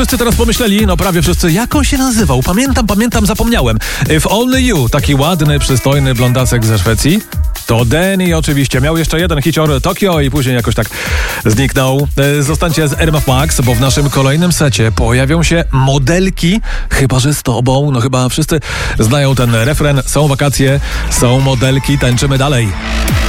Wszyscy teraz pomyśleli, no prawie wszyscy, jak on się nazywał? Pamiętam, zapomniałem. If Only You, taki ładny, przystojny blondasek ze Szwecji. To Danny oczywiście. Miał jeszcze jeden hicior Tokio i później jakoś tak zniknął. Zostańcie z RMF Max, bo w naszym kolejnym secie pojawią się modelki. Chyba że z tobą. No chyba wszyscy znają ten refren. Są wakacje, są modelki, tańczymy dalej.